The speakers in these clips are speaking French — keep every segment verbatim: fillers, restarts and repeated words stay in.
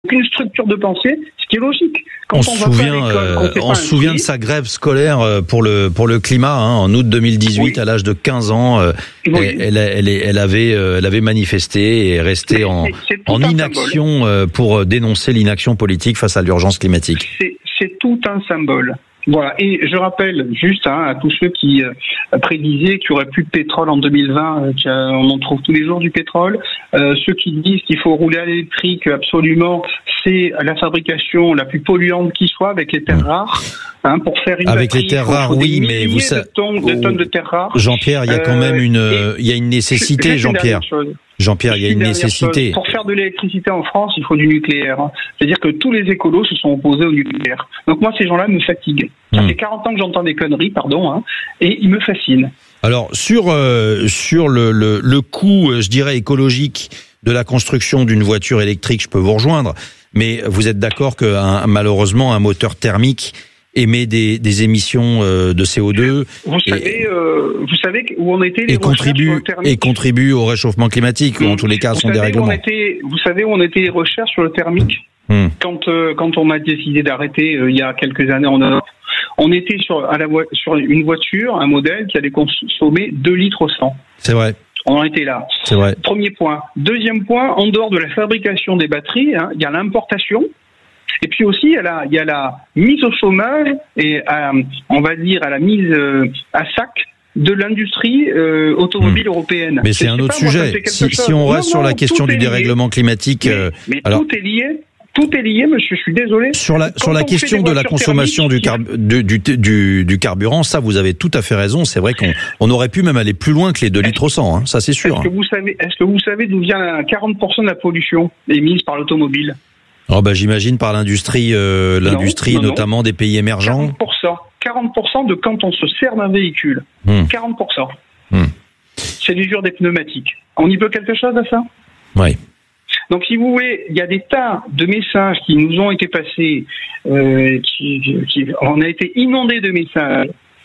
aucune structure de pensée, ce qui est logique. Quand on, on se souvient, euh, on se souvient de sa grève scolaire pour le pour le climat hein, en août deux mille dix-huit, oui. À l'âge de quinze ans, euh, oui. elle, elle, elle, elle avait euh, elle avait manifesté et resté en, en inaction euh, pour dénoncer l'inaction politique face à l'urgence climatique. C'est, c'est tout un symbole. Voilà, et je rappelle juste hein, à tous ceux qui euh, prédisaient qu'il y aurait plus de pétrole en deux mille vingt, euh, qu'on en trouve tous les jours du pétrole, euh, ceux qui disent qu'il faut rouler à l'électrique, absolument, c'est la fabrication la plus polluante qui soit avec les terres rares. Hein, pour faire une avec batterie, les terres rares, oui, mais vous savez, de tonnes, de tonnes de terres rares. Jean-Pierre, il y a quand même une, euh, il y a une nécessité, Jean-Pierre. Jean-Pierre, il y a une nécessité. Chose. Pour faire de l'électricité en France, il faut du nucléaire. Hein. C'est-à-dire que tous les écolos se sont opposés au nucléaire. Donc moi, ces gens-là me fatiguent. Ça mmh. fait quarante ans que j'entends des conneries, pardon, hein, et ils me fascinent. Alors sur euh, sur le, le le coût, je dirais écologique de la construction d'une voiture électrique, je peux vous rejoindre. Mais vous êtes d'accord que un, malheureusement un moteur thermique émet des, des émissions euh, de C O deux. Vous et, savez, euh, vous savez où on était les et contribue et contribue au réchauffement climatique mmh. ou en tous les cas à son dérèglement. Où on était, vous savez où on était les recherches sur le thermique mmh. quand euh, quand on a décidé d'arrêter euh, il y a quelques années en Europe. On était sur à la vo- sur une voiture, un modèle qui allait consommer deux litres au cent. C'est vrai. On en était là. C'est vrai. Premier point. Deuxième point, en dehors de la fabrication des batteries, hein, il y a l'importation. Et puis aussi, il y a la, il y a la mise au chômage et à, on va dire à la mise à sac de l'industrie euh, automobile mmh. européenne. Mais c'est, c'est un autre pas, sujet. Moi, si, si on reste non, sur non, la question du dérèglement climatique, mais, euh, mais alors... tout est lié. Tout est lié, monsieur, je suis désolé. Sur la, sur la question de la consommation du, car, du, du, du, du carburant, ça, vous avez tout à fait raison. C'est vrai qu'on on aurait pu même aller plus loin que les deux litres au cent, hein, ça c'est sûr. Est-ce que vous savez, est-ce que vous savez d'où vient quarante pour cent de la pollution émise par l'automobile? Oh bah, j'imagine par l'industrie, euh, l'industrie non, non, notamment non. des pays émergents. quarante pour cent. quarante pour cent de quand on se sert d'un véhicule. Mmh. quarante pour cent. Mmh. C'est l'usure des pneumatiques. On y peut quelque chose à ça? Oui. Donc, si vous voulez, il y a des tas de messages qui nous ont été passés, euh, qui, qui, on a été inondés de messages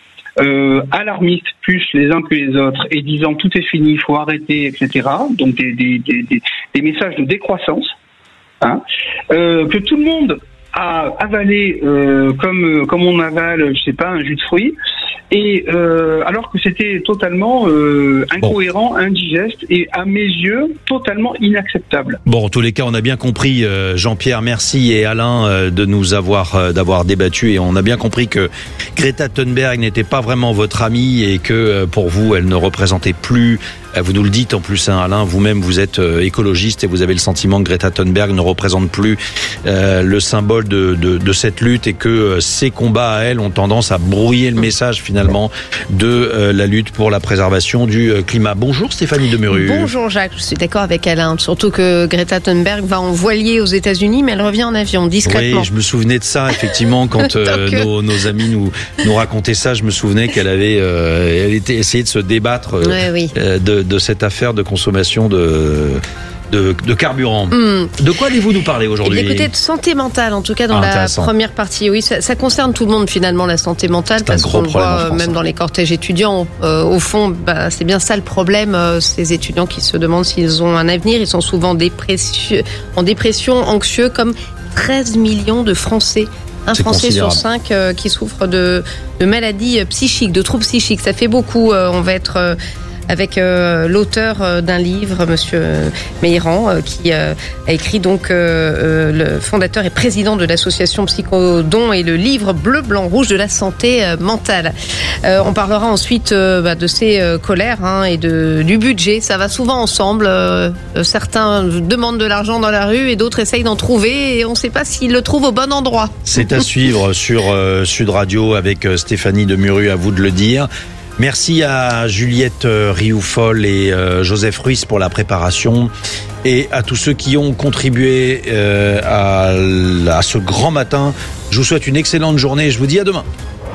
euh, alarmistes, plus les uns que les autres, et disant tout est fini, il faut arrêter, et cetera. Donc, des, des, des, des, des messages de décroissance, hein, euh, que tout le monde a avalé euh, comme comme on avale, je sais pas, un jus de fruits. Et euh, alors que c'était totalement euh, incohérent, bon. indigeste et à mes yeux totalement inacceptable. Bon, en tous les cas, on a bien compris, euh, Jean-Pierre, merci et Alain euh, de nous avoir euh, d'avoir débattu et on a bien compris que Greta Thunberg n'était pas vraiment votre amie et que euh, pour vous, elle ne représentait plus. Euh, vous nous le dites en plus, hein, Alain, vous-même vous êtes euh, écologiste et vous avez le sentiment que Greta Thunberg ne représente plus euh, le symbole de, de, de cette lutte et que euh, ces combats à elle ont tendance à brouiller le message finalement. finalement de euh, la lutte pour la préservation du euh, climat. Bonjour Stéphanie Demuru. Bonjour Jacques, je suis d'accord avec Alain, surtout que Greta Thunberg va en voilier aux États-Unis, mais elle revient en avion discrètement. Oui, je me souvenais de ça effectivement quand euh, nos, nos amis nous nous racontaient ça. Je me souvenais qu'elle avait euh, elle était essayé de se débattre euh, ouais, oui. euh, de, de cette affaire de consommation de De, de carburant. Mmh. De quoi allez-vous nous parler aujourd'hui? Écoutez, de santé mentale, en tout cas dans ah, la première partie. Oui, ça, ça concerne tout le monde finalement, la santé mentale, c'est parce qu'on le voit même dans les cortèges étudiants. Euh, au fond, bah, c'est bien ça le problème. Euh, ces étudiants qui se demandent s'ils ont un avenir, ils sont souvent dépression, en dépression, anxieux, comme treize millions de Français. Un c'est Français sur cinq euh, qui souffre de, de maladies psychiques, de troubles psychiques. Ça fait beaucoup. Euh, on va être... Euh, avec euh, l'auteur euh, d'un livre, Monsieur Meilran, euh, qui euh, a écrit donc euh, euh, le fondateur et président de l'association Psychodon et le livre Bleu, Blanc, Rouge de la santé euh, mentale. Euh, on parlera ensuite euh, bah, de ces euh, colères hein, et de, du budget. Ça va souvent ensemble. Euh, certains demandent de l'argent dans la rue et d'autres essayent d'en trouver et on ne sait pas s'ils le trouvent au bon endroit. C'est à suivre sur euh, Sud Radio avec euh, Stéphanie Demuru, à vous de le dire. Merci à Juliette Rioufol et euh, Joseph Ruiz pour la préparation et à tous ceux qui ont contribué euh, à, à ce grand matin. Je vous souhaite une excellente journée et je vous dis à demain.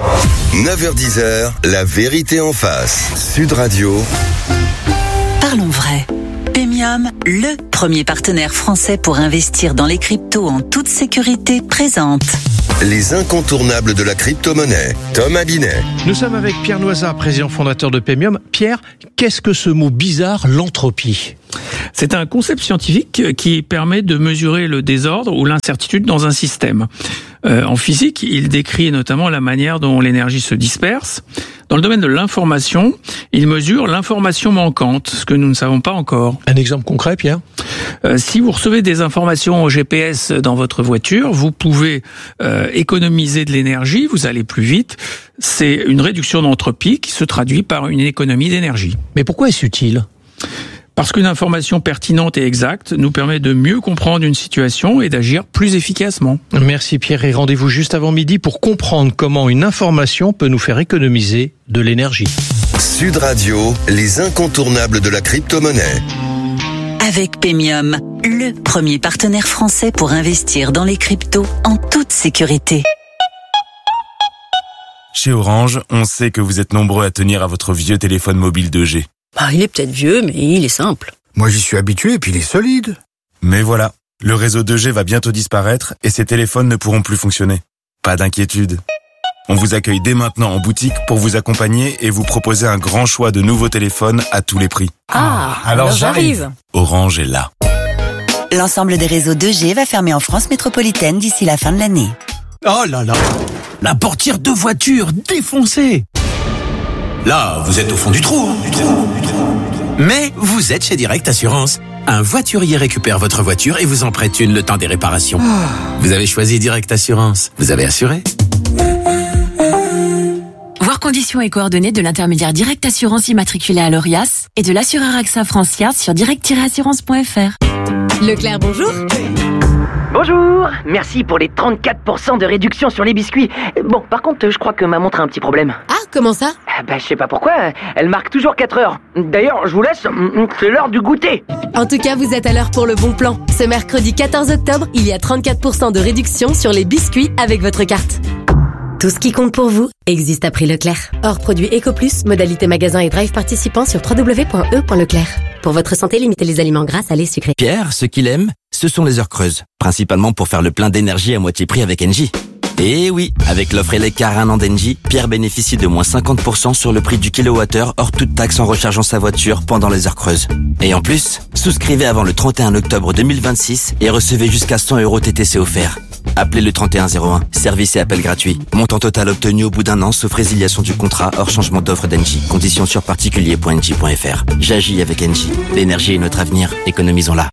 neuf heures dix, la vérité en face. Sud Radio. Parlons vrai. Paymium, le premier partenaire français pour investir dans les cryptos en toute sécurité, présente. les incontournables de la crypto-monnaie. Thomas Binet. Nous sommes avec Pierre Noisat, président fondateur de Pemium. Pierre, qu'est-ce que ce mot bizarre, l'entropie ? C'est un concept scientifique qui permet de mesurer le désordre ou l'incertitude dans un système. Euh, en physique, il décrit notamment la manière dont l'énergie se disperse. Dans le domaine de l'information, il mesure l'information manquante, ce que nous ne savons pas encore. Un exemple concret, Pierre ? euh, Si vous recevez des informations au G P S dans votre voiture, vous pouvez euh, économiser de l'énergie, vous allez plus vite. C'est une réduction d'entropie qui se traduit par une économie d'énergie. Mais pourquoi est-ce utile ? Parce qu'une information pertinente et exacte nous permet de mieux comprendre une situation et d'agir plus efficacement. Merci Pierre, et rendez-vous juste avant midi pour comprendre comment une information peut nous faire économiser de l'énergie. Sud Radio, les incontournables de la crypto-monnaie. Avec Pemium, le premier partenaire français pour investir dans les cryptos en toute sécurité. Chez Orange, on sait que vous êtes nombreux à tenir à votre vieux téléphone mobile deux G. Bah, il est peut-être vieux, mais il est simple. Moi, j'y suis habitué, et puis il est solide. Mais voilà, le réseau deux G va bientôt disparaître et ces téléphones ne pourront plus fonctionner. Pas d'inquiétude. On vous accueille dès maintenant en boutique pour vous accompagner et vous proposer un grand choix de nouveaux téléphones à tous les prix. Ah, alors, alors j'arrive. Orange est là. L'ensemble des réseaux deux G va fermer en France métropolitaine d'ici la fin de l'année. Oh là là, la portière de voiture défoncée. Là, vous êtes au fond du trou, hein, du trou, du trou. Mais vous êtes chez Direct Assurance. Un voiturier récupère votre voiture et vous en prête une le temps des réparations. Oh. Vous avez choisi Direct Assurance. Vous avez assuré. Voir conditions et coordonnées de l'intermédiaire Direct Assurance immatriculé à l'Orias et de l'assureur AXA Francia sur direct tiret assurance point f r. Leclerc, bonjour. Bonjour, merci pour les trente-quatre pour cent de réduction sur les biscuits. Bon, par contre, je crois que ma montre a un petit problème. Ah, comment ça ? Bah, je sais pas pourquoi, elle marque toujours quatre heures. D'ailleurs, je vous laisse, c'est l'heure du goûter. En tout cas, vous êtes à l'heure pour le bon plan. Ce mercredi quatorze octobre, il y a trente-quatre pour cent de réduction sur les biscuits avec votre carte. Tout ce qui compte pour vous existe à prix Leclerc. Hors produit EcoPlus, modalité magasin et drive participant sur w w w point e point leclerc. Pour votre santé, limitez les aliments gras, salés, sucrés. Pierre, ce qu'il aime, ce sont les heures creuses. Principalement pour faire le plein d'énergie à moitié prix avec Engie. Et oui, avec l'offre Elecar un an d'Engie, Pierre bénéficie de moins cinquante pour cent sur le prix du kilowattheure hors toute taxe en rechargeant sa voiture pendant les heures creuses. Et en plus, souscrivez avant le trente et un octobre deux mille vingt-six et recevez jusqu'à cent euros T T C offerts. Appelez le trente et un zéro un. Service et appel gratuit. Montant total obtenu au bout d'un an sauf résiliation du contrat hors changement d'offre d'Engie. Conditions sur particulier point engie point f r. J'agis avec Engie. L'énergie est notre avenir. Économisons-la.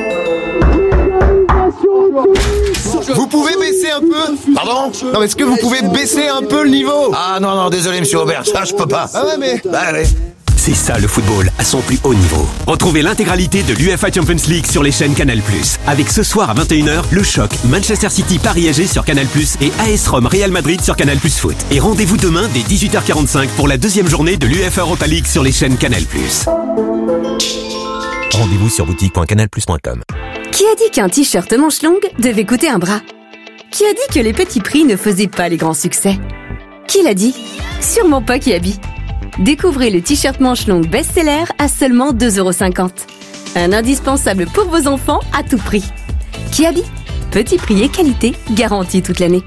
Vous pouvez baisser un peu ? Pardon ? Non, mais est-ce que vous pouvez baisser un peu le niveau ? Ah non, non, désolé monsieur Aubert, ça je peux pas. Ah ouais, mais... Bah allez. C'est ça le football à son plus haut niveau. Retrouvez l'intégralité de l'U E F A Champions League sur les chaînes Canal plus. Avec ce soir à vingt et une heures, le choc Manchester City Paris A G sur Canal plus et A S Rome Real Madrid sur Canal plus Foot. Et rendez-vous demain dès dix-huit heures quarante-cinq pour la deuxième journée de l'U E F A Europa League sur les chaînes Canal plus. Rendez-vous sur boutique point canal plus point com. Qui a dit qu'un t-shirt manche longue devait coûter un bras ? Qui a dit que les petits prix ne faisaient pas les grands succès ? Qui l'a dit ? Sûrement pas Kiabi. Découvrez le t-shirt manche longue best-seller à seulement deux euros cinquante. Un indispensable pour vos enfants à tout prix. Kiabi, petit prix et qualité garantie toute l'année.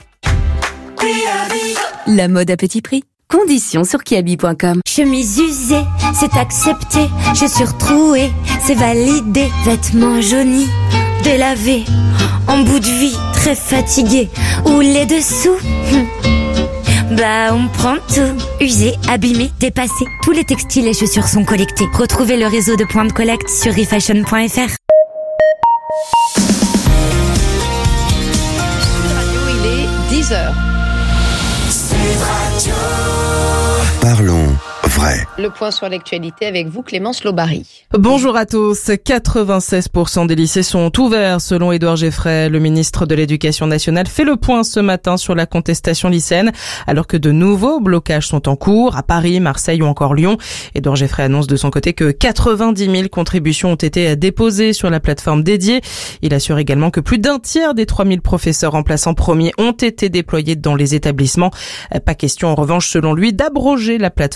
La mode à petit prix. Conditions sur kiabi point com. Chemise usée, c'est accepté. Chaussures trouées, c'est validé. Vêtements jaunis, délavés. En bout de vie, très fatigué. Ou les dessous. Bah on prend tout. Usé, abîmé, dépassé. Tous les textiles et chaussures sont collectés. Retrouvez le réseau de points de collecte sur refashion point f r. Il est dix heures. Parlons vrai. Le point sur l'actualité avec vous, Clémence Lobary. Bonjour à tous. quatre-vingt-seize pour cent des lycées sont ouverts selon Édouard Geffray. Le ministre de l'Éducation nationale fait le point ce matin sur la contestation lycéenne alors que de nouveaux blocages sont en cours à Paris, Marseille ou encore Lyon. Édouard Geffray annonce de son côté que quatre-vingt-dix mille contributions ont été déposées sur la plateforme dédiée. Il assure également que plus d'un tiers des trois mille professeurs remplaçants premiers ont été déployés dans les établissements. Pas question en revanche selon lui d'abroger la plateforme Parcours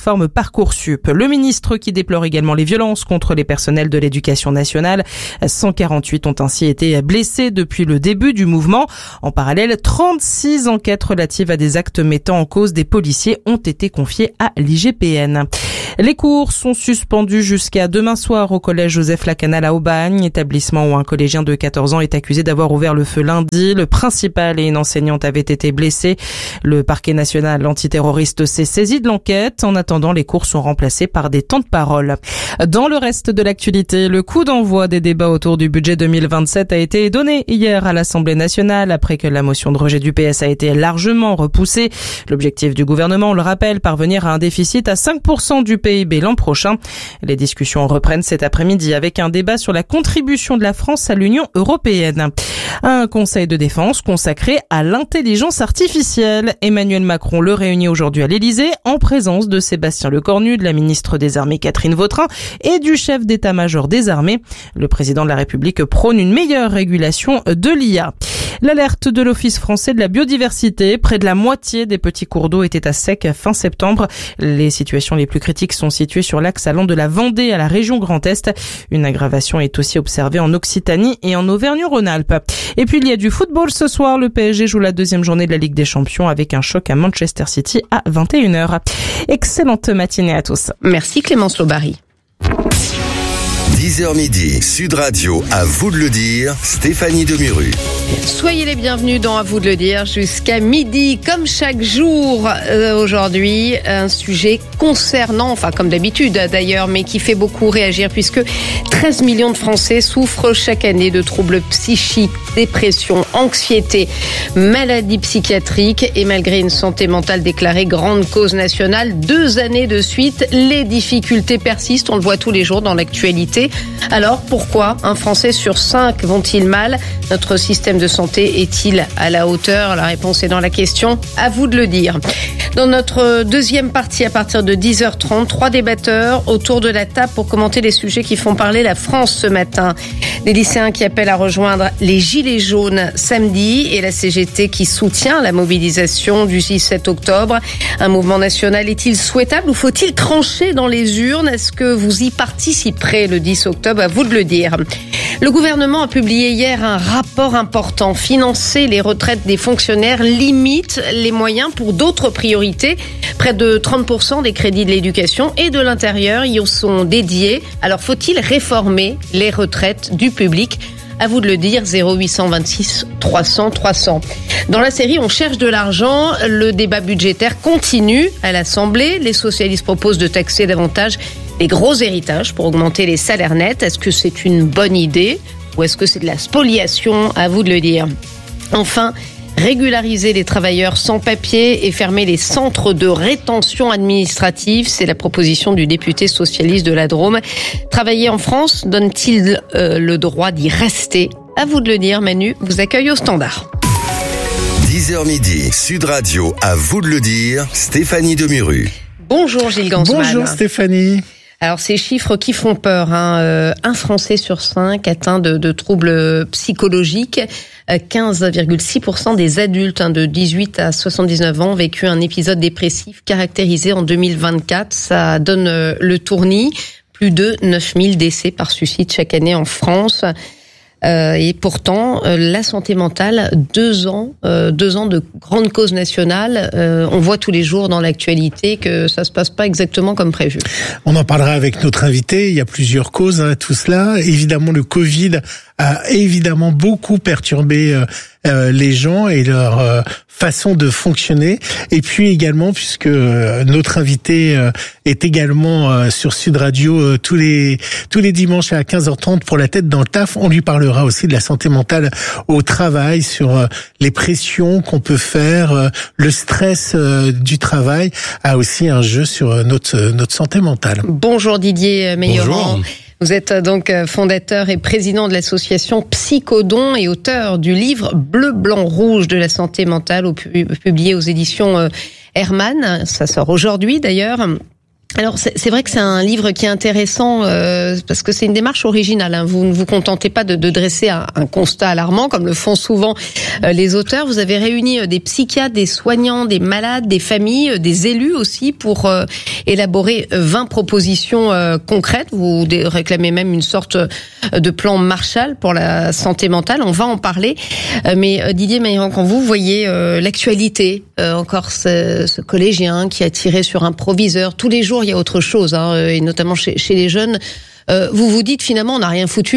Parcoursup. Le ministre qui déplore également les violences contre les personnels de l'éducation nationale. cent quarante-huit ont ainsi été blessés depuis le début du mouvement. En parallèle, trente-six enquêtes relatives à des actes mettant en cause des policiers ont été confiées à l'I G P N. Les cours sont suspendus jusqu'à demain soir au collège Joseph Lacanal à Aubagne, établissement où un collégien de quatorze ans est accusé d'avoir ouvert le feu lundi. Le principal et une enseignante avaient été blessés. Le parquet national antiterroriste s'est saisi de l'enquête. En attendant, les cours sont remplacés par des temps de parole. Dans le reste de l'actualité, le coup d'envoi des débats autour du budget deux mille vingt-sept a été donné hier à l'Assemblée nationale après que la motion de rejet du P S a été largement repoussée. L'objectif du gouvernement, on le rappelle, parvenir à un déficit à cinq pour cent du P I B l'an prochain. Les discussions reprennent cet après-midi avec un débat sur la contribution de la France à l'Union européenne. Un conseil de défense consacré à l'intelligence artificielle. Emmanuel Macron le réunit aujourd'hui à l'Élysée en présence de Sébastien Lecornu, de la ministre des Armées Catherine Vautrin et du chef d'état-major des armées. Le président de la République prône une meilleure régulation de l'I A. L'alerte de l'Office français de la biodiversité. Près de la moitié des petits cours d'eau étaient à sec fin septembre. Les situations les plus critiques sont situées sur l'axe allant de la Vendée à la région Grand Est. Une aggravation est aussi observée en Occitanie et en Auvergne-Rhône-Alpes. Et puis il y a du football ce soir. Le P S G joue la deuxième journée de la Ligue des Champions avec un choc à Manchester City à vingt et une heures. Excellente matinée à tous. Merci Clémence Lobary. dix heures midi, Sud Radio, à vous de le dire, Stéphanie Demuru. Soyez les bienvenus dans À vous de le dire jusqu'à midi, comme chaque jour. Euh, aujourd'hui, un sujet concernant, enfin comme d'habitude d'ailleurs, mais qui fait beaucoup réagir puisque treize millions de Français souffrent chaque année de troubles psychiques, dépression, anxiété, maladies psychiatriques et malgré une santé mentale déclarée grande cause nationale, deux années de suite, les difficultés persistent, on le voit tous les jours dans l'actualité. Alors pourquoi un Français sur cinq vont-ils mal? Notre système de santé est-il à la hauteur? La réponse est dans la question. À vous de le dire. Dans notre deuxième partie, à partir de dix heures trente, trois débatteurs autour de la table pour commenter les sujets qui font parler la France ce matin. Des lycéens qui appellent à rejoindre les Gilets jaunes samedi et la C G T qui soutient la mobilisation du dix-sept octobre. Un mouvement national est-il souhaitable ou faut-il trancher dans les urnes? Est-ce que vous y participerez le dix octobre? À vous de le dire. Le gouvernement a publié hier un rapport important. Financer les retraites des fonctionnaires limite les moyens pour d'autres priorités. Près de trente pour cent des crédits de l'éducation et de l'intérieur y sont dédiés. Alors faut-il réformer les retraites du public? À vous de le dire, zéro huit cent vingt-six trois cents trois cents. Dans la série, on cherche de l'argent. Le débat budgétaire continue à l'Assemblée. Les socialistes proposent de taxer davantage les gros héritages pour augmenter les salaires nets. Est-ce que c'est une bonne idée ou est-ce que c'est de la spoliation? À vous de le dire. Enfin, régulariser les travailleurs sans papier et fermer les centres de rétention administrative, c'est la proposition du député socialiste de la Drôme. Travailler en France donne-t-il euh, le droit d'y rester? À vous de le dire, Manu vous accueille au standard. dix heures midi, Sud Radio, à vous de le dire, Stéphanie Demuru. Bonjour Gilles Gansman. Bonjour Stéphanie. Alors ces chiffres qui font peur, hein, euh, un Français sur cinq atteint de, de troubles psychologiques, euh, quinze virgule six pour cent des adultes hein, de dix-huit à soixante-dix-neuf ans ont vécu un épisode dépressif caractérisé en deux mille vingt-quatre. Ça donne euh, le tournis, plus de neuf mille décès par suicide chaque année en France. Euh, et pourtant, euh, la santé mentale, deux ans, euh, deux ans de grande cause nationale. Euh, on voit tous les jours dans l'actualité que ça se passe pas exactement comme prévu. On en parlera avec notre invité. Il y a plusieurs causes à tout cela. Évidemment, le Covid a évidemment beaucoup perturbé euh, euh, les gens et leur euh, façon de fonctionner. Et puis également, puisque euh, notre invité euh, est également euh, sur Sud Radio euh, tous les tous les dimanches à quinze heures trente pour la tête dans le taf, on lui parlera aussi de la santé mentale au travail, sur euh, les pressions qu'on peut faire, euh, le stress euh, du travail, a aussi un jeu sur euh, notre notre santé mentale. Bonjour Didier Meilleran. Bonjour. Vous êtes donc fondateur et président de l'association Psychodon et auteur du livre Bleu, Blanc, Rouge de la santé mentale, publié aux éditions Hermann. Ça sort aujourd'hui d'ailleurs. Alors c'est, c'est vrai que c'est un livre qui est intéressant euh, parce que c'est une démarche originale. Hein. Vous ne vous contentez pas de, de dresser un, un constat alarmant comme le font souvent euh, les auteurs. Vous avez réuni euh, des psychiatres, des soignants, des malades, des familles, euh, des élus aussi pour euh, élaborer vingt propositions euh, concrètes. Vous réclamez même une sorte de plan Marshall pour la santé mentale. On va en parler. Euh, mais euh, Didier Mairan, quand vous voyez euh, l'actualité, euh, encore ce, ce collégien qui a tiré sur un proviseur, tous les jours il y a autre chose, hein, et notamment chez, chez les jeunes. Euh, vous vous dites finalement on n'a rien foutu ?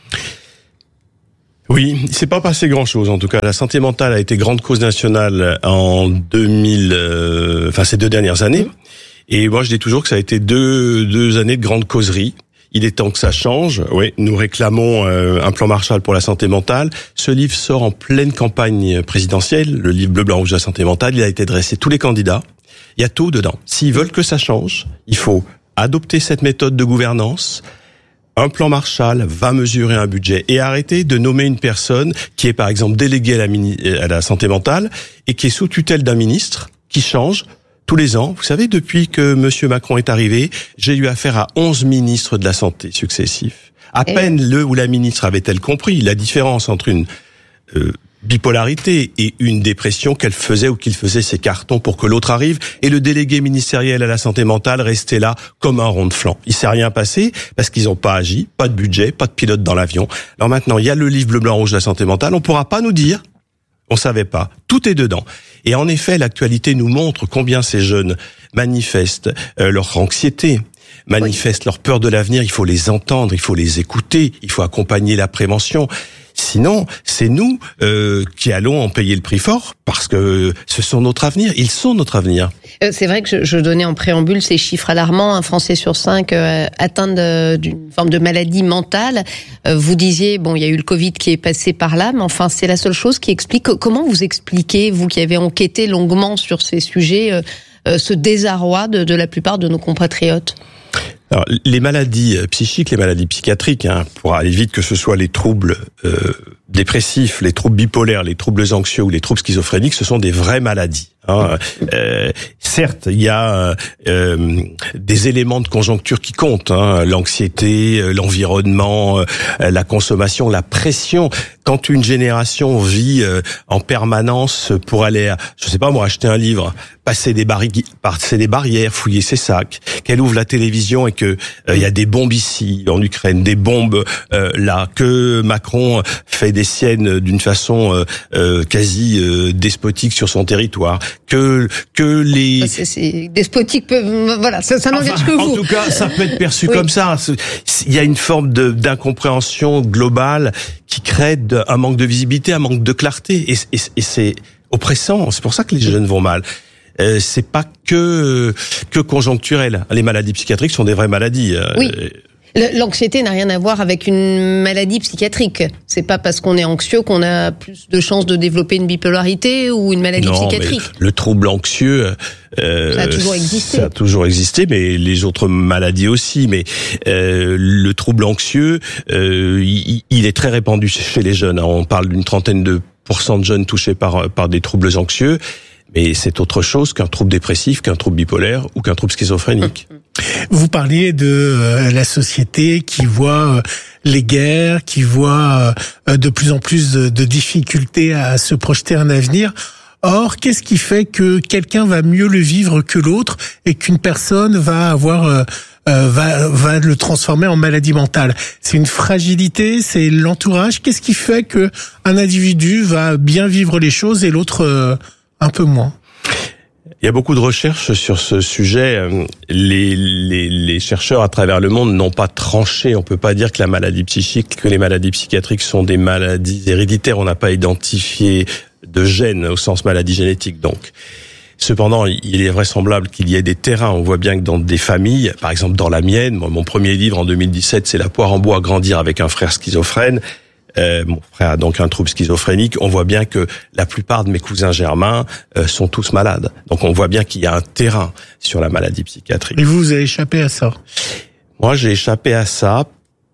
Oui, il s'est pas passé grand-chose. En tout cas, la santé mentale a été grande cause nationale en deux mille, euh, enfin ces deux dernières années. Mmh. Et moi, je dis toujours que ça a été deux deux années de grande causerie. Il est temps que ça change. Oui, nous réclamons euh, un plan Marshall pour la santé mentale. Ce livre sort en pleine campagne présidentielle. Le livre bleu, blanc, rouge de la santé mentale. Il a été adressé à tous les candidats. Il y a tout dedans. S'ils veulent que ça change, il faut adopter cette méthode de gouvernance. Un plan Marshall va mesurer un budget et arrêter de nommer une personne qui est par exemple déléguée à la, mini- à la santé mentale et qui est sous tutelle d'un ministre qui change tous les ans. Vous savez, depuis que Monsieur Macron est arrivé, j'ai eu affaire à onze ministres de la santé successifs. À et peine le ou la ministre avait-elle compris la différence entre une euh, bipolarité et une dépression qu'elle faisait ou qu'il faisait ses cartons pour que l'autre arrive, et le délégué ministériel à la santé mentale restait là comme un rond de flanc. Il s'est rien passé parce qu'ils n'ont pas agi, pas de budget, pas de pilote dans l'avion. Alors maintenant, il y a le livre bleu, blanc, rouge de la santé mentale, on pourra pas nous dire, on savait pas, tout est dedans. Et en effet, l'actualité nous montre combien ces jeunes manifestent euh, leur anxiété, manifestent oui. leur peur de l'avenir. Il faut les entendre, il faut les écouter, il faut accompagner la prévention. Sinon, c'est nous euh, qui allons en payer le prix fort parce que ce sont notre avenir. Ils sont notre avenir. Euh, c'est vrai que je, je donnais en préambule ces chiffres alarmants. Un Français sur cinq euh, atteint de, d'une forme de maladie mentale. Euh, vous disiez, bon, il y a eu le Covid qui est passé par là, mais enfin, c'est la seule chose qui explique. Comment vous expliquez, vous qui avez enquêté longuement sur ces sujets, euh, euh, ce désarroi de, de la plupart de nos compatriotes ? Alors, les maladies psychiques, les maladies psychiatriques, hein, pour aller vite, que ce soit les troubles euh, dépressifs, les troubles bipolaires, les troubles anxieux ou les troubles schizophréniques, ce sont des vraies maladies. Hein. Euh, certes, il y a euh, des éléments de conjoncture qui comptent, hein, l'anxiété, l'environnement, euh, la consommation, la pression. Quand une génération vit euh, en permanence pour aller, à, je sais pas moi, acheter un livre, passer des, barri- passer des barrières, fouiller ses sacs, qu'elle ouvre la télévision et que il euh, y a des bombes ici en Ukraine, des bombes euh, là, que Macron fait des siennes d'une façon euh, euh, quasi euh, despotique sur son territoire, que que les c'est, c'est despotique peut, voilà, ça, ça n'engage enfin, que vous. En tout cas, ça peut être perçu oui. comme ça. Il y a une forme de d'incompréhension globale qui crée de, un manque de visibilité, un manque de clarté, et, et, et c'est oppressant. C'est pour ça que les jeunes vont mal. Euh, c'est pas que que conjoncturel. Les maladies psychiatriques sont des vraies maladies. Oui. L'anxiété n'a rien à voir avec une maladie psychiatrique. C'est pas parce qu'on est anxieux qu'on a plus de chances de développer une bipolarité ou une maladie non, psychiatrique. Mais le trouble anxieux, euh, ça a toujours existé. Ça a toujours existé, mais les autres maladies aussi. Mais euh, le trouble anxieux, euh, il, il est très répandu chez les jeunes. On parle d'une trentaine de pourcents de jeunes touchés par par des troubles anxieux. Mais c'est autre chose qu'un trouble dépressif, qu'un trouble bipolaire ou qu'un trouble schizophrénique. Vous parliez de euh, la société qui voit euh, les guerres, qui voit euh, de plus en plus de, de difficultés à se projeter un avenir. Or, qu'est-ce qui fait que quelqu'un va mieux le vivre que l'autre et qu'une personne va avoir euh, euh, va va le transformer en maladie mentale? C'est une fragilité, c'est l'entourage. Qu'est-ce qui fait que un individu va bien vivre les choses et l'autre euh, un peu moins? Il y a beaucoup de recherches sur ce sujet. Les, les, les chercheurs à travers le monde n'ont pas tranché. On peut pas dire que la maladie psychique, que les maladies psychiatriques sont des maladies héréditaires. On n'a pas identifié de gènes au sens maladie génétique, donc. Cependant, il est vraisemblable qu'il y ait des terrains. On voit bien que dans des familles, par exemple dans la mienne, mon premier livre en deux mille dix-sept, c'est La poire en bois, grandir avec un frère schizophrène. Euh, mon frère a donc un trouble schizophrénique. On voit bien que la plupart de mes cousins germains euh, sont tous malades. Donc on voit bien qu'il y a un terrain sur la maladie psychiatrique. Et vous, vous avez échappé à ça? Moi, j'ai échappé à ça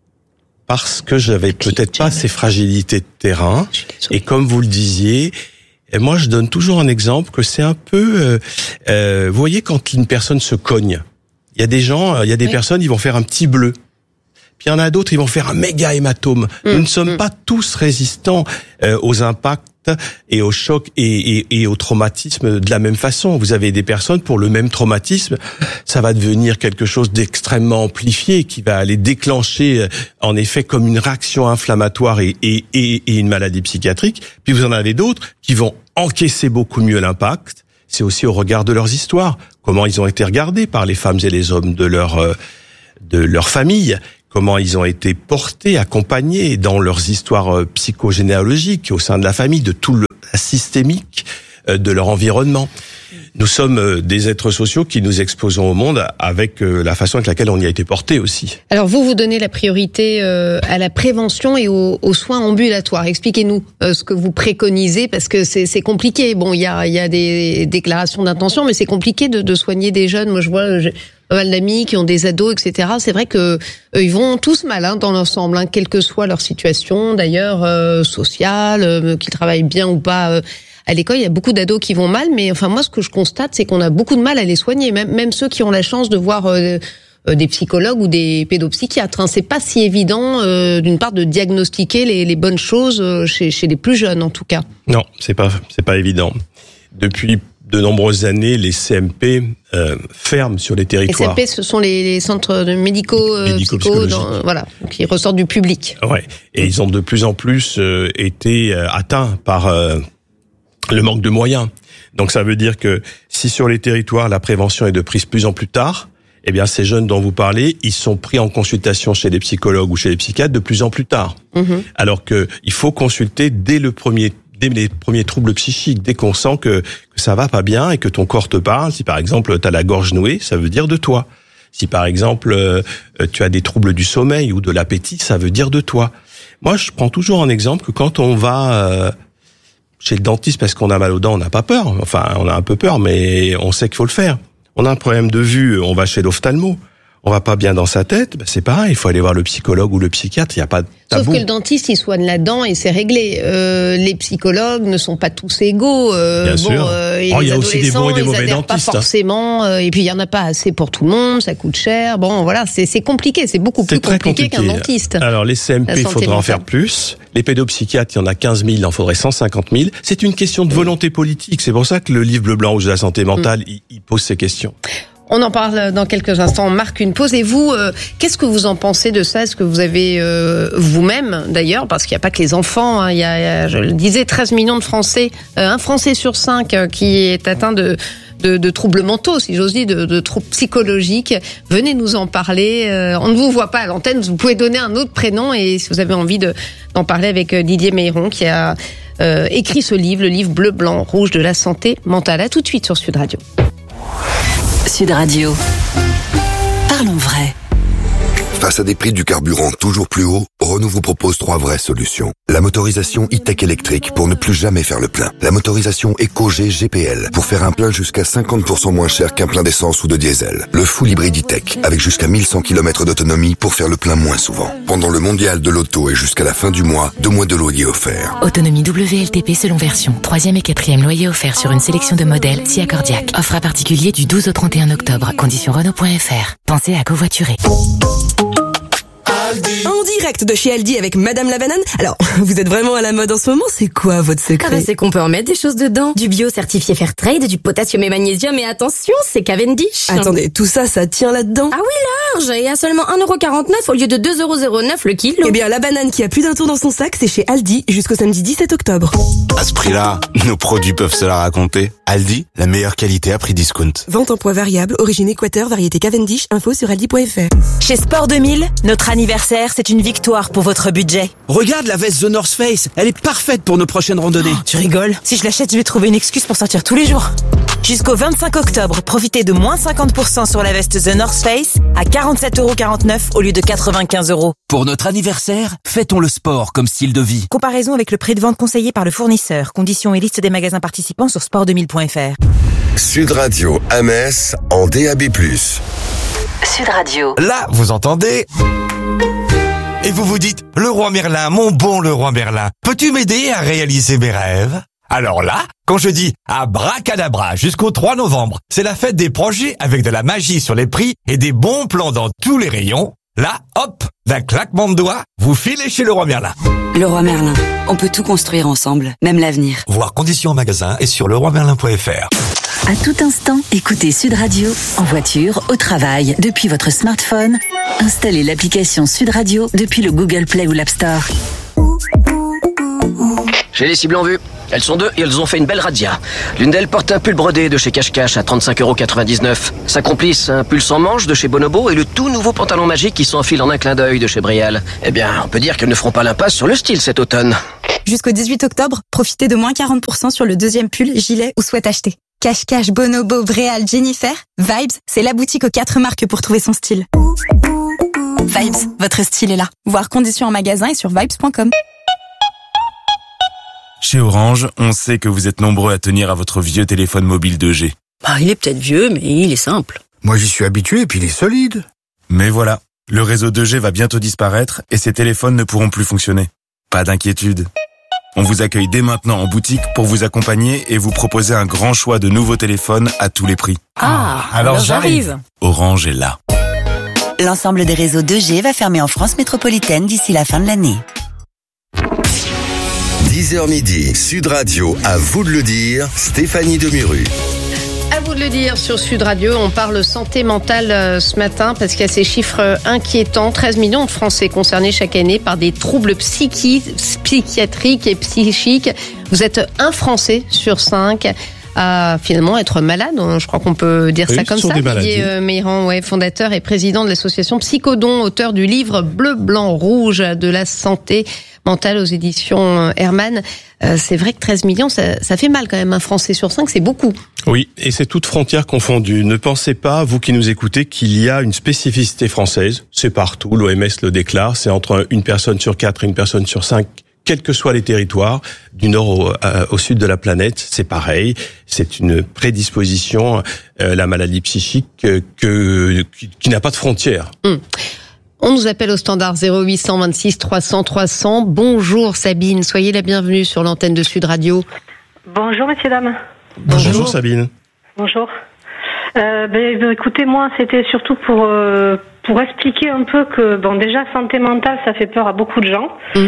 parce que j'avais peut-être pas ces fragilités de terrain. Et comme vous le disiez, et moi je donne toujours un exemple que c'est un peu... Euh, euh, vous voyez quand une personne se cogne, Il y a des gens, il y a des Oui. personnes, ils vont faire un petit bleu. Puis il y en a d'autres, ils vont faire un méga hématome. Mmh, Nous ne sommes mmh. pas tous résistants euh, aux impacts et aux chocs et, et, et aux traumatismes de la même façon. Vous avez des personnes, pour le même traumatisme, ça va devenir quelque chose d'extrêmement amplifié, qui va aller déclencher, euh, en effet, comme une réaction inflammatoire et, et, et, et une maladie psychiatrique. Puis vous en avez d'autres qui vont encaisser beaucoup mieux l'impact. C'est aussi au regard de leurs histoires, comment ils ont été regardés par les femmes et les hommes de leur euh, de leur famille, comment ils ont été portés, accompagnés dans leurs histoires psychogénéalogiques au sein de la famille, de tout le la systémique de leur environnement. Nous sommes des êtres sociaux qui nous exposons au monde avec la façon avec laquelle on y a été portés aussi. Alors vous, vous donnez la priorité euh, à la prévention et aux, aux soins ambulatoires. Expliquez-nous euh, ce que vous préconisez, parce que c'est, c'est compliqué. Bon, il y a, il y a des déclarations d'intention, mais c'est compliqué de, de soigner des jeunes. Moi, je vois j'ai pas mal d'amis qui ont des ados, et cetera. C'est vrai que euh, ils vont tous mal hein, dans l'ensemble, hein, quelle que soit leur situation, d'ailleurs euh, sociale, euh, qu'ils travaillent bien ou pas. Euh, À l'école, il y a beaucoup d'ados qui vont mal, mais enfin moi, ce que je constate, c'est qu'on a beaucoup de mal à les soigner, même même ceux qui ont la chance de voir euh, euh, des psychologues ou des pédopsychiatres. Hein. C'est pas si évident, euh, d'une part, de diagnostiquer les, les bonnes choses euh, chez chez les plus jeunes, en tout cas. Non, c'est pas c'est pas évident. Depuis de nombreuses années, les C M P euh, ferment sur les territoires. Les C M P, ce sont les, les centres de médicaux, euh, psycho, dans, voilà, qui ressortent du public. Ouais, et ils ont de plus en plus euh, été euh, atteints par euh, le manque de moyens. Donc ça veut dire que si sur les territoires la prévention est de prise plus en plus tard, eh bien ces jeunes dont vous parlez, ils sont pris en consultation chez les psychologues ou chez les psychiatres de plus en plus tard. Mmh. Alors que il faut consulter dès le premier dès les premiers troubles psychiques, dès qu'on sent que, que ça va pas bien et que ton corps te parle. Si par exemple tu as la gorge nouée, ça veut dire de toi. Si par exemple euh, tu as des troubles du sommeil ou de l'appétit, ça veut dire de toi. Moi, je prends toujours en exemple que quand on va euh, chez le dentiste parce qu'on a mal aux dents, on n'a pas peur. Enfin, on a un peu peur, mais on sait qu'il faut le faire. On a un problème de vue, on va chez l'ophtalmo. On va pas bien dans sa tête, ben c'est pareil, il faut aller voir le psychologue ou le psychiatre, il y a pas de tabou. Sauf que le dentiste, il soigne la dent et c'est réglé. Euh, les psychologues ne sont pas tous égaux. Euh, bien bon, sûr. Euh, et oh, les il y a aussi des bons et des mauvais ils dentistes. Pas forcément. Euh, et puis il y en a pas assez pour tout le monde, ça coûte cher. Bon, voilà, c'est, c'est compliqué, c'est beaucoup plus c'est compliqué, compliqué qu'un dentiste. Alors les C M P, il faudra en faire plus. Les pédopsychiatres, il y en a quinze mille, il en faudrait cent cinquante mille. C'est une question de volonté politique. C'est pour ça que le livre Bleu, Blanc, Rouge de la santé mentale, mmh. il, il pose ces questions. On en parle dans quelques instants. On marque une pause. Et vous, euh, qu'est-ce que vous en pensez de ça? Est-ce que vous avez euh, vous-même, d'ailleurs, parce qu'il n'y a pas que les enfants, hein, il y a, je le disais, treize millions de Français, euh, un Français sur cinq euh, qui est atteint de De, de troubles mentaux, si j'ose dire, de, de troubles psychologiques. Venez nous en parler. Euh, on ne vous voit pas à l'antenne, vous pouvez donner un autre prénom et si vous avez envie de, d'en parler avec Didier Meyron qui a euh, écrit ce livre, le livre Bleu, Blanc, Rouge de la santé mentale. À tout de suite sur Sud Radio. Sud Radio. Parlons vrai. Face à des prix du carburant toujours plus hauts, Renault vous propose trois vraies solutions. La motorisation e-tech électrique pour ne plus jamais faire le plein. La motorisation EcoG G P L pour faire un plein jusqu'à cinquante pour cent moins cher qu'un plein d'essence ou de diesel. Le full hybride e-tech avec jusqu'à mille cent kilomètres d'autonomie pour faire le plein moins souvent. Pendant le mondial de l'auto et jusqu'à la fin du mois, deux mois de loyer offert. Autonomie W L T P selon version. Troisième et quatrième loyer offert sur une sélection de modèles si accordiaque. Offre à particulier du douze au trente et un octobre. Conditions Renault point F R. Pensez à covoiturer. En direct de chez Aldi avec Madame la Banane. Alors, vous êtes vraiment à la mode en ce moment, c'est quoi votre secret? Ah bah c'est qu'on peut en mettre des choses dedans. Du bio certifié Fairtrade, du potassium et magnésium et attention, c'est Cavendish. Attendez, tout ça, ça tient là-dedans? Ah oui, large, et à seulement un euro quarante-neuf au lieu de deux euros zéro neuf le kilo. Eh bien, la banane qui a plus d'un tour dans son sac, c'est chez Aldi jusqu'au samedi dix-sept octobre. À ce prix-là, nos produits peuvent se la raconter. Aldi, la meilleure qualité à prix discount. Vente en poids variable, origine Équateur, variété Cavendish, info sur aldi point F R. Chez Sport deux mille, notre anniversaire, c'est une victoire pour votre budget. Regarde la veste The North Face, elle est parfaite pour nos prochaines randonnées. Oh, tu rigoles? Si je l'achète, je vais trouver une excuse pour sortir tous les jours. Jusqu'au vingt-cinq octobre, profitez de moins cinquante pour cent sur la veste The North Face à quarante-sept euros quarante-neuf au lieu de quatre-vingt-quinze euros. Pour notre anniversaire, fêtons le sport comme style de vie. Comparaison avec le prix de vente conseillé par le fournisseur. Conditions et liste des magasins participants sur sport deux mille point F R. Sud Radio à Metz en D A B plus. Sud Radio. Là, vous entendez? Et vous vous dites, le roi Merlin, mon bon le roi Merlin, peux-tu m'aider à réaliser mes rêves? Alors là, quand je dis abracadabra jusqu'au trois novembre, c'est la fête des projets avec de la magie sur les prix et des bons plans dans tous les rayons. Là, hop, d'un claquement de doigts, vous filez chez Leroy Merlin. Leroy Merlin, on peut tout construire ensemble, même l'avenir. Voir conditions en magasin et sur leroy merlin point f r. À tout instant, écoutez Sud Radio, en voiture, au travail, depuis votre smartphone. Installez l'application Sud Radio depuis le Google Play ou l'App Store. J'ai les cibles en vue. Elles sont deux et elles ont fait une belle razzia. L'une d'elles porte un pull brodé de chez Cache Cache à trente-cinq euros quatre-vingt-dix-neuf. Sa complice, un pull sans manches de chez Bonobo et le tout nouveau pantalon magique qui s'enfile en un clin d'œil de chez Brial. Eh bien, on peut dire qu'elles ne feront pas l'impasse sur le style cet automne. Jusqu'au dix-huit octobre, profitez de moins quarante pour cent sur le deuxième pull, gilet ou sweat acheté. Cache Cache, Bonobo, Bréal, Jennifer, Vibes, c'est la boutique aux quatre marques pour trouver son style. Vibes, votre style est là. Voir conditions en magasin et sur vibes point com. Chez Orange, on sait que vous êtes nombreux à tenir à votre vieux téléphone mobile deux G. Bah, il est peut-être vieux, mais il est simple. Moi, j'y suis habitué et puis il est solide. Mais voilà, le réseau deux G va bientôt disparaître et ces téléphones ne pourront plus fonctionner. Pas d'inquiétude. On vous accueille dès maintenant en boutique pour vous accompagner et vous proposer un grand choix de nouveaux téléphones à tous les prix. Ah, alors, alors j'arrive. Orange est là. L'ensemble des réseaux deux G va fermer en France métropolitaine d'ici la fin de l'année. dix heures midi, Sud Radio, à vous de le dire, Stéphanie Demuru. À vous de le dire sur Sud Radio, on parle santé mentale euh, ce matin parce qu'il y a ces chiffres euh, inquiétants. treize millions de Français concernés chaque année par des troubles psychi- psychiatriques et psychiques. Vous êtes un Français sur cinq à finalement être malade. Je crois qu'on peut dire oui, ça comme ça. Didier euh, Meyran, ouais, fondateur et président de l'association Psychodon, auteur du livre Bleu, Blanc, Rouge de la santé mentale aux éditions Hermann. Euh, c'est vrai que treize millions, ça, ça fait mal quand même. Un Français sur cinq, c'est beaucoup. Oui, et c'est toutes frontières confondues. Ne pensez pas, vous qui nous écoutez, qu'il y a une spécificité française. C'est partout, l'O M S le déclare, c'est entre une personne sur quatre et une personne sur cinq, quels que soient les territoires, du nord au, euh, au sud de la planète, c'est pareil. C'est une prédisposition, euh, la maladie psychique, euh, que, qui, qui n'a pas de frontières. Hum. On nous appelle au standard zéro huit cent vingt-six trois cents trois cents. Bonjour Sabine, soyez la bienvenue sur l'antenne de Sud Radio. Bonjour messieurs, dames. Bonjour, Bonjour Sabine. Bonjour. Euh, ben, écoutez, moi c'était surtout pour euh, pour expliquer un peu que bon déjà santé mentale ça fait peur à beaucoup de gens. Mmh.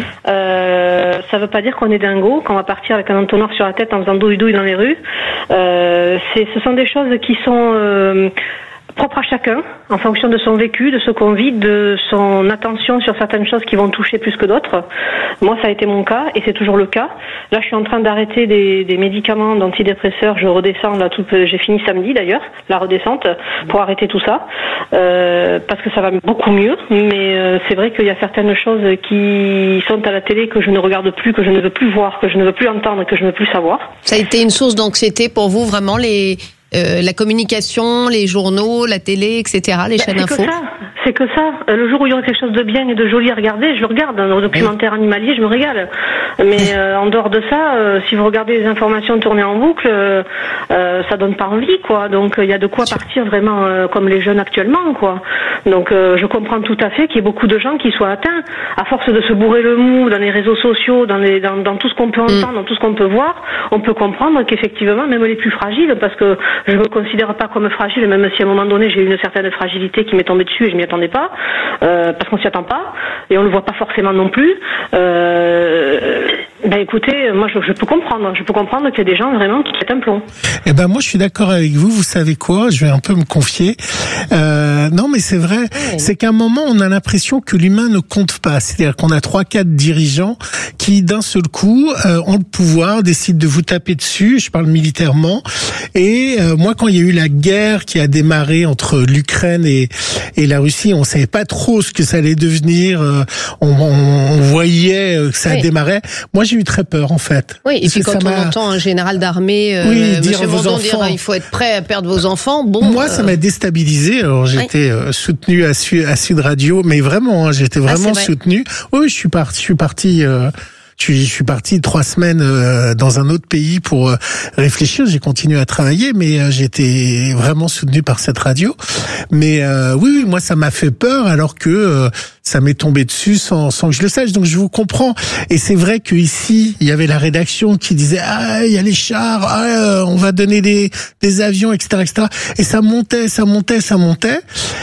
Euh, ça veut pas dire qu'on est dingo, qu'on va partir avec un entonnoir sur la tête en faisant douille douille dans les rues. Euh, c'est ce sont des choses qui sont euh, propre à chacun, en fonction de son vécu, de ce qu'on vit, de son attention sur certaines choses qui vont toucher plus que d'autres. Moi, ça a été mon cas, et c'est toujours le cas. Là, je suis en train d'arrêter des, des médicaments d'antidépresseurs. Je redescends, là, tout, j'ai fini samedi d'ailleurs, la redescente, pour arrêter tout ça, euh, parce que ça va beaucoup mieux. Mais euh, c'est vrai qu'il y a certaines choses qui sont à la télé que je ne regarde plus, que je ne veux plus voir, que je ne veux plus entendre, que je ne veux plus savoir. Ça a été une source d'anxiété pour vous, vraiment, les... Euh, la communication, les journaux, la télé, et cetera, les bah, chaînes info. C'est que ça, c'est que ça. Le jour où il y aura quelque chose de bien et de joli à regarder, je le regarde. Dans le documentaire oui. animalier, je me régale. Mais euh, en dehors de ça, euh, si vous regardez les informations tournées en boucle, euh, euh, ça donne pas envie, quoi. Donc il y a de quoi partir vraiment euh, comme les jeunes actuellement, quoi. Donc euh, je comprends tout à fait qu'il y ait beaucoup de gens qui soient atteints à force de se bourrer le mou dans les réseaux sociaux, dans, les, dans, dans tout ce qu'on peut entendre, mm. dans tout ce qu'on peut voir. On peut comprendre qu'effectivement, même les plus fragiles, parce que je me considère pas comme fragile, même si à un moment donné j'ai eu une certaine fragilité qui m'est tombée dessus et je m'y attendais pas, euh, parce qu'on s'y attend pas et on le voit pas forcément non plus. Euh, ben écoutez, moi je, je peux comprendre, je peux comprendre qu'il y a des gens vraiment qui pètent un plomb. Eh ben moi je suis d'accord avec vous. Vous savez quoi ? Je vais un peu me confier. Euh, non mais c'est vrai, oui. C'est qu'à un moment on a l'impression que l'humain ne compte pas. C'est-à-dire qu'on a trois, quatre dirigeants qui d'un seul coup euh, ont le pouvoir, décident de vous taper dessus. Je parle militairement. Et euh, moi quand il y a eu la guerre qui a démarré entre l'Ukraine et, et la Russie, on savait pas trop ce que ça allait devenir. Euh, on, on, on voyait que ça oui. démarrait. Moi j'ai eu très peur en fait. Oui, et puis quand on m'a... entend un général d'armée, euh, oui, dire Monsieur vos Mondon enfants, dire il faut être prêt à perdre vos enfants. Bon, moi euh... ça m'a déstabilisé. Alors j'étais oui. soutenu à, Su- à Sud Radio, mais vraiment, hein, j'étais vraiment ah, soutenu. Oui, je suis parti, je suis parti. Euh, je, je suis parti trois semaines euh, dans un autre pays pour euh, réfléchir. J'ai continué à travailler, mais euh, j'étais vraiment soutenu par cette radio. Mais euh, oui, oui, moi ça m'a fait peur, alors que euh, ça m'est tombé dessus sans, sans que je le sache. Donc je vous comprends. Et c'est vrai que ici il y avait la rédaction qui disait ah il y a les chars, ah, on va donner des des avions, et cetera, et cetera. Et ça montait, ça montait, ça montait.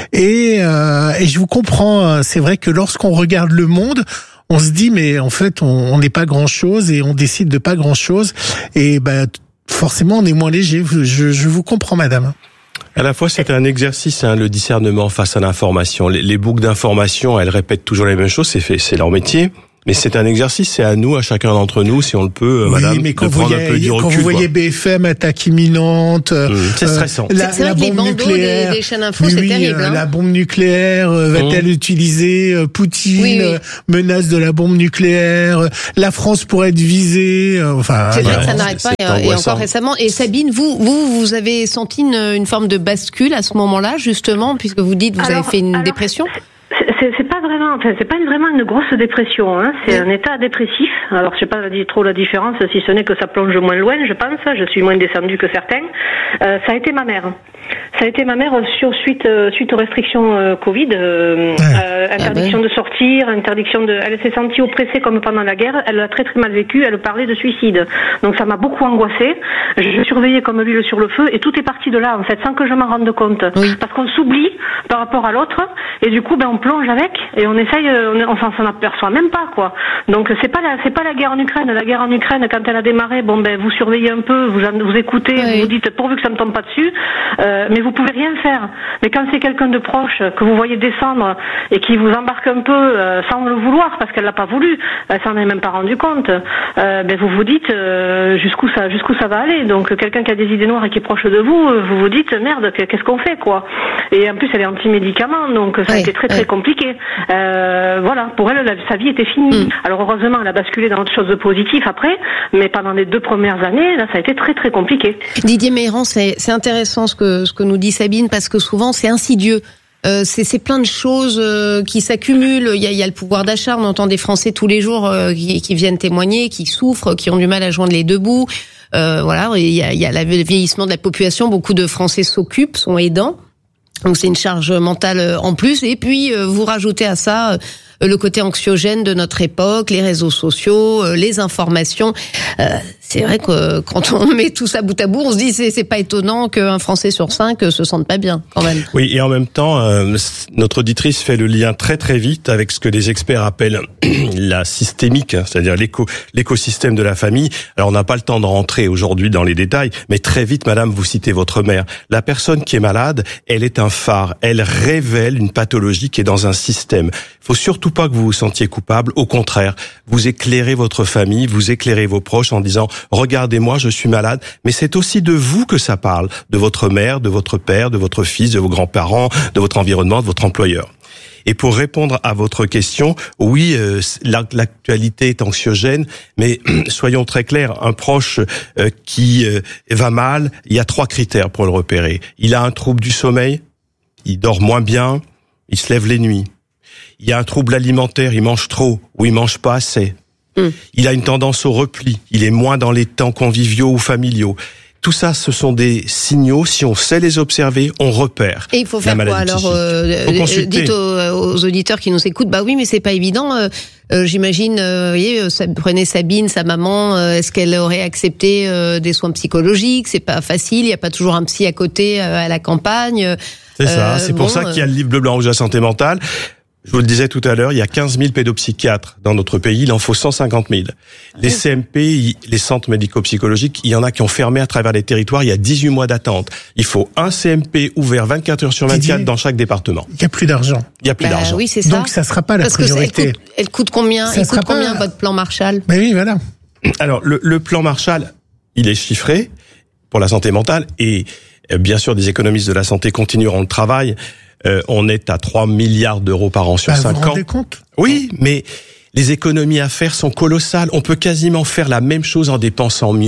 Et euh, et je vous comprends. C'est vrai que lorsqu'on regarde le monde, on se dit mais en fait on n'est pas grand chose et on décide de pas grand chose. Et ben forcément on est moins léger. Je, je vous comprends, madame. À la fois, c'est un exercice, hein, le discernement face à l'information. Les, les boucles d'information, elles répètent toujours les mêmes choses, c'est fait, c'est leur métier. Mais c'est un exercice, c'est à nous, à chacun d'entre nous, si on le peut, oui, madame, mais quand de prendre voyez, un peu du recul. Quand vous voyez quoi. B F M, attaque imminente, mmh, c'est stressant. Euh, la, c'est la vrai que bombe les nucléaire, des, des chaînes infos, oui, c'est oui, terrible. Hein. La bombe nucléaire euh, va-t-elle mmh. utiliser euh, Poutine, oui, oui. Euh, menace de la bombe nucléaire, euh, la France pourrait être visée. Euh, enfin, c'est ouais, vrai que ça n'arrête pas, et, et encore récemment. Et Sabine, vous, vous, vous avez senti une, une forme de bascule à ce moment-là, justement, puisque vous dites que vous alors, avez fait une alors, dépression. C'est, c'est pas vraiment, enfin, c'est pas une, vraiment une grosse dépression, hein. C'est oui. un état dépressif. Alors, je sais pas trop la différence, si ce n'est que ça plonge moins loin, je pense. Je suis moins descendue que certains. Euh, ça a été ma mère. Ça a été ma mère sur suite euh, suite aux restrictions euh, Covid, euh, ouais. euh, interdiction ah ben. de sortir, interdiction de. Elle s'est sentie oppressée comme pendant la guerre. Elle l'a très très mal vécu. Elle parlait de suicide. Donc ça m'a beaucoup angoissée. Je, je surveillais comme l'huile sur le feu et tout est parti de là en fait, sans que je m'en rende compte. Oui. Parce qu'on s'oublie par rapport à l'autre et du coup ben on plonge avec et on essaye, on, on s'en, s'en aperçoit même pas quoi. Donc c'est pas la c'est pas la guerre en Ukraine. La guerre en Ukraine quand elle a démarré, bon ben vous surveillez un peu, vous vous écoutez, oui. vous vous dites pourvu que ça me tombe pas dessus. Euh, mais vous pouvez rien faire. Mais quand c'est quelqu'un de proche que vous voyez descendre et qui vous embarque un peu euh, sans le vouloir parce qu'elle l'a pas voulu, elle s'en est même pas rendu compte. Euh, ben vous vous dites euh, jusqu'où ça jusqu'où ça va aller. Donc quelqu'un qui a des idées noires et qui est proche de vous, vous vous dites merde, qu'est-ce qu'on fait quoi. Et en plus elle est anti-médicament, donc ça oui, a été très très oui. compliqué. Euh, voilà, pour elle la, sa vie était finie. Mm. Alors heureusement elle a basculé dans autre chose de positif après, mais pendant les deux premières années là ça a été très très compliqué. Didier Meyran, c'est, c'est intéressant ce que ce que nous dit Sabine, parce que souvent c'est insidieux. Euh, c'est, c'est plein de choses euh, qui s'accumulent. Il y a, il y a le pouvoir d'achat. On entend des Français tous les jours euh, qui, qui viennent témoigner, qui souffrent, qui ont du mal à joindre les deux bouts. Euh, voilà, il y a, il y a le vieillissement de la population. Beaucoup de Français s'occupent, sont aidants. Donc c'est une charge mentale en plus. Et puis euh, vous rajoutez à ça euh, le côté anxiogène de notre époque, les réseaux sociaux, euh, les informations. Euh, c'est vrai que quand on met tout ça bout à bout, on se dit c'est, c'est pas étonnant qu'un Français sur cinq se sente pas bien quand même. Oui, et en même temps, euh, notre auditrice fait le lien très très vite avec ce que les experts appellent la systémique, hein, c'est-à-dire l'éco, l'écosystème de la famille. Alors on n'a pas le temps de rentrer aujourd'hui dans les détails, mais très vite, madame, vous citez votre mère. La personne qui est malade, elle est un phare. Elle révèle une pathologie qui est dans un système. Il faut surtout pas que vous vous sentiez coupable. Au contraire, vous éclairez votre famille, vous éclairez vos proches en disant « Regardez-moi, je suis malade ». Mais c'est aussi de vous que ça parle, de votre mère, de votre père, de votre fils, de vos grands-parents, de votre environnement, de votre employeur. Et pour répondre à votre question, oui, euh, l'actualité est anxiogène, mais soyons très clairs, un proche euh, qui euh, va mal, il y a trois critères pour le repérer. Il a un trouble du sommeil, il dort moins bien, il se lève les nuits. Il y a un trouble alimentaire, il mange trop ou il mange pas assez. Mmh. Il a une tendance au repli, il est moins dans les temps conviviaux ou familiaux. Tout ça, ce sont des signaux. Si on sait les observer, on repère. Et il faut faire quoi alors euh, dites aux, aux auditeurs qui nous écoutent, bah oui, mais c'est pas évident. Euh, euh, j'imagine, euh, vous voyez, ça, prenez Sabine, sa maman, euh, est-ce qu'elle aurait accepté euh, des soins psychologiques ? C'est pas facile. Il y a pas toujours un psy à côté euh, à la campagne. C'est ça. Euh, c'est pour bon, ça qu'il y a le livre bleu, blanc, rouge de la santé mentale. Je vous le disais tout à l'heure, il y a quinze mille pédopsychiatres dans notre pays, il en faut cent cinquante mille. Les C M P, les centres médico-psychologiques, il y en a qui ont fermé à travers les territoires, il y a dix-huit mois d'attente. Il faut un C M P ouvert vingt-quatre heures sur vingt-quatre Didier, dans chaque département. Il n'y a plus d'argent. Il n'y a plus bah, d'argent. Oui, c'est ça. Donc ça ne sera pas la Parce priorité. Que elle, coûte, elle coûte combien ça Il coûte combien pas... votre plan Marshall ? Mais oui, voilà. Alors, le, le plan Marshall, il est chiffré pour la santé mentale et euh, bien sûr, des économistes de la santé continueront le travail. Euh, on est à trois milliards d'euros par an sur bah, cinq ans. Vous vous rendez compte ? Oui, mais les économies à faire sont colossales. On peut quasiment faire la même chose en dépensant mieux.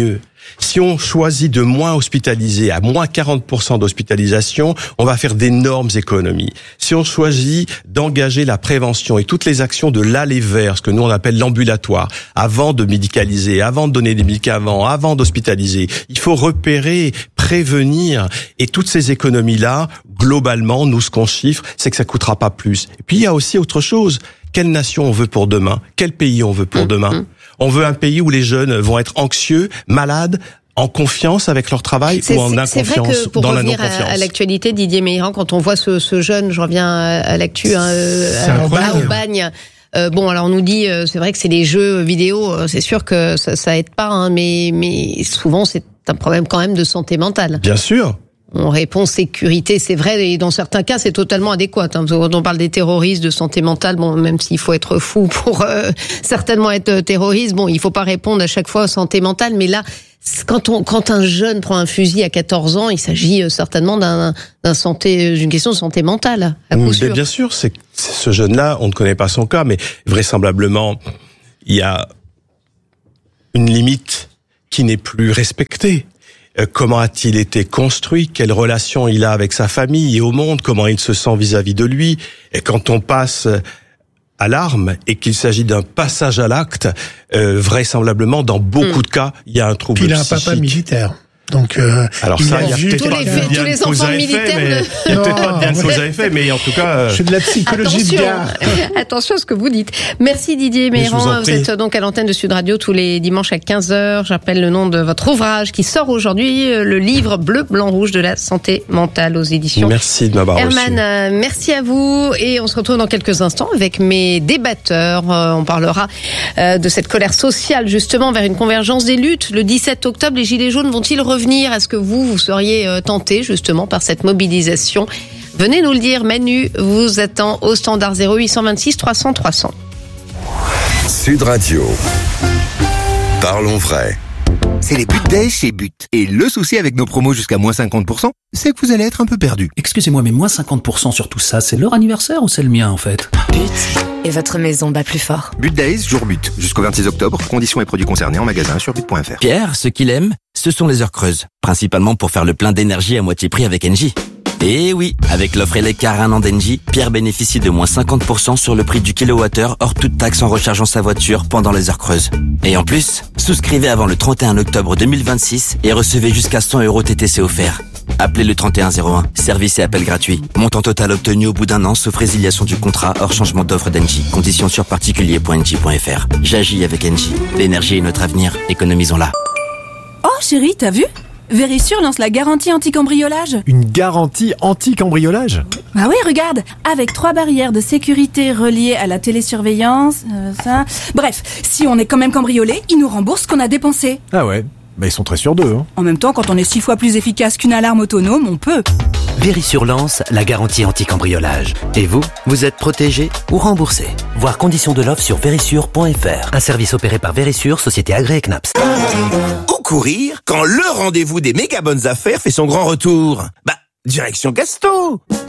Si on choisit de moins hospitaliser, à moins quarante pour cent d'hospitalisation, on va faire d'énormes économies. Si on choisit d'engager la prévention et toutes les actions de l'aller vers, ce que nous on appelle l'ambulatoire, avant de médicaliser, avant de donner des médicaments, avant d'hospitaliser, il faut repérer, prévenir, et toutes ces économies-là, globalement, nous ce qu'on chiffre, c'est que ça coûtera pas plus. Et puis il y a aussi autre chose. Quelle nation on veut pour demain? Quel pays on veut pour mmh, demain mmh. On veut un pays où les jeunes vont être anxieux, malades, en confiance avec leur travail c'est, ou en inconfiance, c'est vrai que pour dans la revenir non-confiance. À, à l'actualité, Didier Meyran, quand on voit ce, ce jeune, je reviens à, à l'actu, hein, à, à Aubagne. Euh, bon, alors on nous dit, euh, c'est vrai que c'est les jeux vidéo, euh, c'est sûr que ça, ça aide pas, hein, mais, mais souvent c'est un problème quand même de santé mentale. Bien sûr. On répond sécurité, c'est vrai, et dans certains cas, c'est totalement adéquat. Hein, quand on parle des terroristes, de santé mentale, bon, même s'il faut être fou pour euh, certainement être terroriste, bon, il faut pas répondre à chaque fois santé mentale, mais là, quand on, quand un jeune prend un fusil à quatorze ans, il s'agit certainement d'un, d'un santé, d'une question de santé mentale, à coup sûr. Bien sûr, c'est, c'est ce jeune-là, on ne connaît pas son cas, mais vraisemblablement, il y a une limite qui n'est plus respectée. Comment a-t-il été construit? Quelle relation il a avec sa famille et au monde? Comment il se sent vis-à-vis de lui? Et quand on passe à l'arme et qu'il s'agit d'un passage à l'acte, euh, vraisemblablement, dans beaucoup mmh. de cas, il y a un trouble Puis il a psychique. un papa militaire. Donc, euh, alors ça, il y a vu peut-être tous pas les, de tous lien les de cause enfants à effet, militaires. mais il y a peut-être pas de lien de cause à effet, mais en tout cas, euh... je fais de la psychologie de gare. Attention à ce que vous dites. Merci Didier Meyran. Vous êtes donc à l'antenne de Sud Radio tous les dimanches à quinze heures. J'appelle le nom de votre ouvrage qui sort aujourd'hui, le livre Bleu, Blanc, Rouge de la santé mentale aux éditions. Merci de m'avoir reçu. Herman, euh, merci à vous et on se retrouve dans quelques instants avec mes débatteurs. Euh, on parlera euh, de cette colère sociale justement vers une convergence des luttes. Le dix-sept octobre, les Gilets jaunes vont-ils revenir? Est-ce que vous, vous seriez euh, tenté justement par cette mobilisation? Venez nous le dire. Manu vous attend au standard zéro huit cent vingt-six trois cents trois cents. Sud Radio. Parlons vrai. C'est les But Days chez But. Et le souci avec nos promos jusqu'à moins cinquante pour cent, c'est que vous allez être un peu perdu. Excusez-moi, mais moins cinquante pour cent sur tout ça, c'est leur anniversaire ou c'est le mien en fait? But. Et votre maison bat plus fort. But Days, jour But. Jusqu'au vingt-six octobre. Conditions et produits concernés en magasin sur but point f r. Pierre, ce qu'il aime, ce sont les heures creuses. Principalement pour faire le plein d'énergie à moitié prix avec Engie. Et oui, avec l'offre Elecar un an d'Engie, Pierre bénéficie de moins cinquante pour cent sur le prix du kilowattheure hors toute taxe en rechargeant sa voiture pendant les heures creuses. Et en plus, souscrivez avant le trente et un octobre deux mille vingt-six et recevez jusqu'à cent euros T T C offerts. Appelez le trente et un zéro un, service et appel gratuit. Montant total obtenu au bout d'un an sauf résiliation du contrat hors changement d'offre d'Engie. Conditions sur particulier point engie point f r. J'agis avec Engie. L'énergie est notre avenir, économisons-la. Oh chérie, t'as vu ? Vérissure lance la garantie anti-cambriolage. Une garantie anti-cambriolage ? Ah oui, regarde, avec trois barrières de sécurité reliées à la télésurveillance, euh, ça... Bref, si on est quand même cambriolé, ils nous remboursent ce qu'on a dépensé. Ah ouais, bah ils sont très sûrs d'eux. Hein. En même temps, quand on est six fois plus efficace qu'une alarme autonome, on peut. Vérissure lance la garantie anti-cambriolage. Et vous, vous êtes protégé ou remboursé. Voir conditions de l'offre sur vérissure point f r. Un service opéré par Vérissure, société agréée C N A P S. Où courir quand le rendez-vous des méga bonnes affaires fait son grand retour? Bah, direction Gasto.